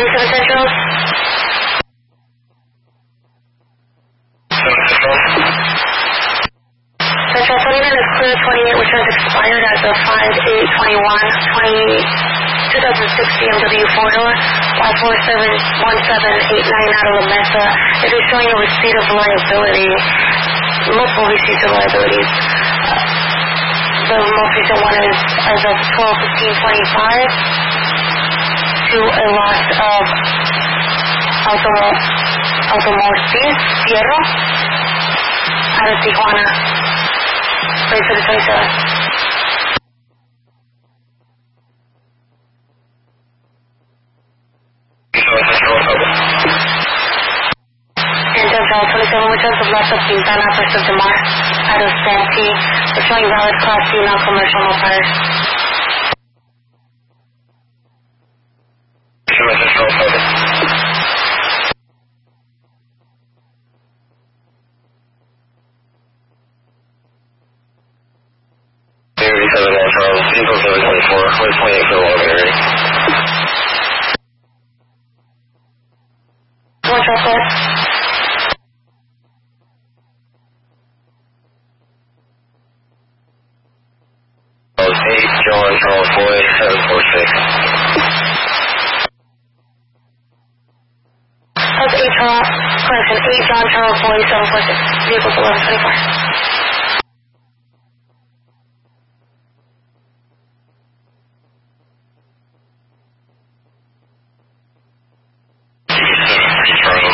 27 Central. Central 29 is clear, 28 which has expired as of 5/8/21, 2006 BMW 4-door, Y471789 out of La Mesa. It is showing a receipt of liability, multiple receipts of liabilities. The most recent one is as of 12/15/25 to a loss of Automorcis Fierro out of Tijuana. Wait for the 27. And Downtown 27, which has the loss of Quintana first of Demar out of Santee. We're showing valid class C, non-commercial, no prior. One chocolate. John Charles Boy 746. That's 8 John Charles Boy 746. Vehicles 1124. Charles